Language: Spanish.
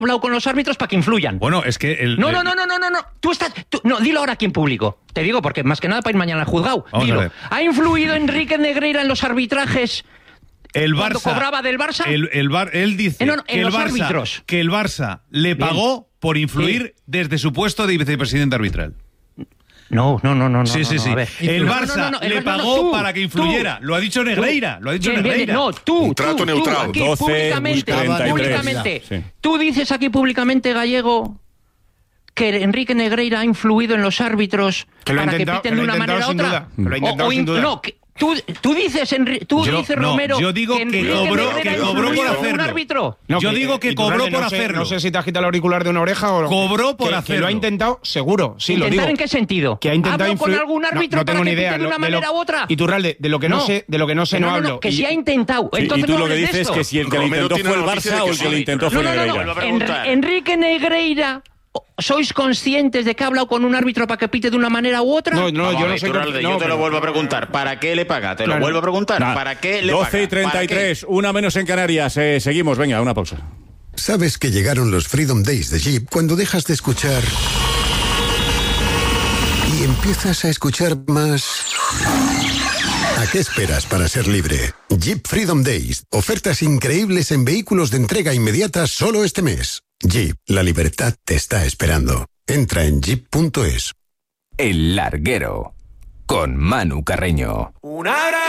hablado con los árbitros para que influyan. Bueno, es que No. No, dilo ahora aquí en público. Te digo porque más que nada para ir mañana al juzgado. Dilo. ¿Ha influido Enrique Negreira en los arbitrajes? El ¿Cuando Barça cobraba del Barça? Él dice que el Barça le pagó por influir desde su puesto de vicepresidente arbitral. No. Sí. El Barça le pagó para que influyera. Lo ha dicho Negreira. Bien. No, tú. Un trato neutral. Aquí 12, públicamente. sí. Tú dices aquí públicamente, Gallego, que Enrique Negreira ha influido en los árbitros para que piten de una manera u otra. Que lo ha intentado sin duda. No, tú dices, Romero, yo digo que Enrique cobró Negreira ha por influido en hacerlo. un árbitro. Yo digo que cobró por hacerlo. No sé si te agita el auricular de una oreja o... Cobró por hacerlo. Que lo ha intentado, seguro, sí, lo digo. ¿Intentar en qué sentido? Que ha intentado ¿Hablo con influir... algún árbitro no tengo para ni que idea. pite de una manera u otra? Iturralde, de lo que no sé no hablo. Que si ha intentado. Sí, Entonces y tú no lo que hables de dices es esto. que si el que lo Romero intentó tiene fue el la noticia Barça de o que el que lo sí. intentó fue Negreira. Enrique Negreira, ¿sois conscientes de que ha hablado con un árbitro para que pite de una manera u otra? No, yo no soy... Iturralde, yo te lo vuelvo a preguntar. ¿Para qué le paga? Te lo vuelvo a preguntar. ¿Para qué le paga? 12:33, una menos en Canarias. Seguimos, venga, una pausa. ¿Sabes que llegaron los Freedom Days de Jeep cuando dejas de escuchar y empiezas a escuchar más? ¿A qué esperas para ser libre? Jeep Freedom Days. Ofertas increíbles en vehículos de entrega inmediata solo este mes. Jeep, la libertad te está esperando. Entra en jeep.es. El Larguero, con Manu Carreño.